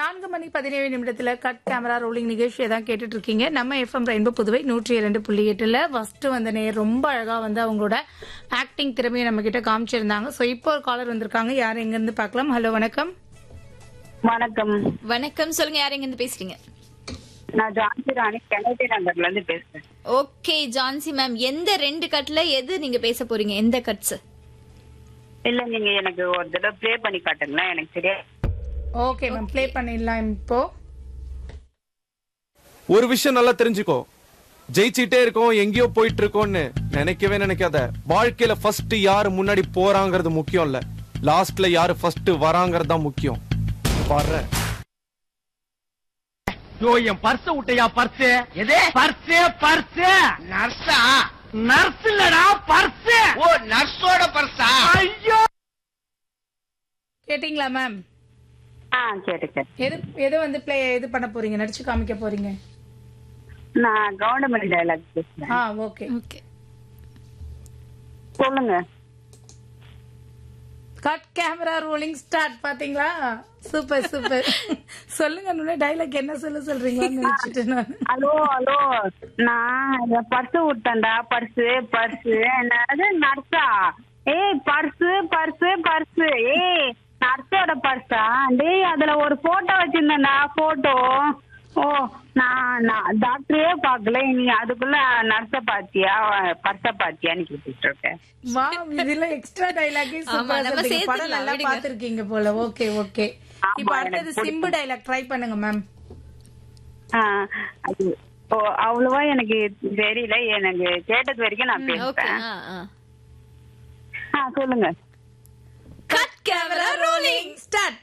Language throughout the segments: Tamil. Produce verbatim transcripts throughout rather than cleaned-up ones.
நான்கு மணி பதினேழு நிமிடத்துல கட் கேமரா ரோலிங் நிகழ்ச்சியை தான் கேட்டுட்டு இருக்கீங்க. நம்ம எஃப்எம் ரெயின்போ புதுவை நூற்றி இரண்டு புள்ளி எட்டுல ஃபர்ஸ்ட் வந்த நேர் ரொம்ப அழகா வந்து அவங்களோட ஆக்டிங் திறமையை நம்ம கிட்ட காமிச்சிருந்தாங்க. சோ இப்போ ஒரு காலர் வந்திருக்காங்க. யார் எங்க இருந்து பார்க்கலாம்? ஹலோ, வணக்கம். வணக்கம். வணக்கம், சொல்லுங்க, யார் எங்க இருந்து பேசுறீங்க? நான் ஜான்சி ராணி கெனடி நகர்ல இருந்து பேசுறேன். ஓகே ஜான்சி மேம், எந்த ரெண்டு கட்ல எது நீங்க பேச போறீங்க? எந்த கட்ஸ்? இல்ல, நீங்க எனக்கு ஒரு தடவை ப்ளே பண்ணி காட்டுங்களேன், எனக்கு தெரியாது. ஓகே மேம், ப்ளே பண்ணிடலாம். இப்போ ஒரு விஷயம் நல்லா தெரிஞ்சுக்கோ, ஜெயிச்சிட்டே இருக்கோம் எங்கேயோ போயிட்டு இருக்கோம்னு நினைக்கவே நினைக்காத. வாழ்க்கையில ஃபர்ஸ்ட் யாரு முன்னாடி போறாங்கிறது முக்கியம் இல்ல, லாஸ்ட்ல யாரு ஃபர்ஸ்ட் வராங்கிறது தான் முக்கியம். பாரு, யோ என் பர்ஸ் விட்டையா? பர்ஸ் எது? Purse purse நர்ஸா? நர்ஸ் இல்லடா, பர்ஸ். ஓ, நர்ஸோட பர்ஸா? ஐயோ, கேட்டீங்களா மேம்? ஆ, கேட்டுக்கேன். எது எது வந்து ப்ளே இது பண்ண போறீங்க, நடிச்சு காமிக்க போறீங்க? நான் கவர்மெண்ட் டயலாக் பேசுறேன். ஆ, ஓகே ஓகே, சொல்லுங்க. Cut camera rolling start. பாத்தீங்களா? Super super. சொல்லுங்க, டைலாக் என்ன சொல்ல சொல்றீங்கன்னு நினைச்சிட்டு நான். ஹலோ ஹலோ, நான் பர்ஸ் விட்டேன்டா. பர்ஸ் பர்ஸ் என்னது? நர்ஸா? ஏய், பர்ஸ் பர்ஸ் பர்ஸ். ஏய், நர்ஸோட பர்ஸா? டேய், அதுல ஒரு போட்டோ வச்சிருந்தேன்டா, போட்டோ. ஓ, நான் நான் டாக்டரே பாக்கல, நீ அதுக்குள்ள நர்ஸ பாத்தியா பர்ஸ பாத்தியான்னு கேட்டுட்டு இருக்கேன். வா, இதுல எக்ஸ்ட்ரா டைலாக் ஆமா, நம்ம படம் சேர்த்துக்கலாம், நல்லா விடுங்க. பாத்துருக்கீங்க போல. ஓகே ஓகே, இப்போ ஆமா, அடுத்தது எனக்கு சிம்பு டைலாக் ட்ரை பண்ணுங்க மேம். ஆ, அது ஓ, அவ்வளவா எனக்கு தெரியல, எனக்கு கேட்டது வரைக்கும் நான் ஓகே. பேசுறேன். ஆ ஆ ஆ, சொல்லுங்க. Cut camera rolling start.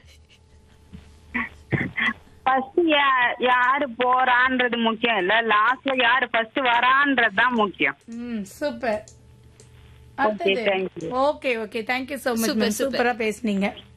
First யாரு போறான்றது முக்கியம் இல்ல, லாஸ்ட்ல யாரு ஃபர்ஸ்ட் வரான்றது தான் முக்கியம். ம், super. Okay, thank you. Okay okay, thank you so much Super, ma'am, super. சூப்பரா பேசுனீங்க.